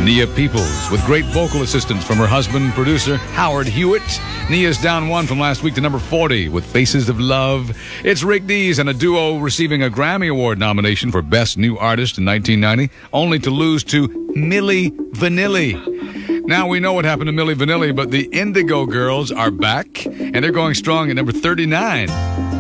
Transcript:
Nia Peoples, with great vocal assistance from her husband, producer Howard Hewitt. Nia's down 1 from last week to number 40 with Faces of Love. It's Rick Dees and a duo receiving a Grammy Award nomination for Best New Artist in 1990, only to lose to Milli Vanilli. Now we know what happened to Milli Vanilli, but the Indigo Girls are back, and they're going strong at number 39.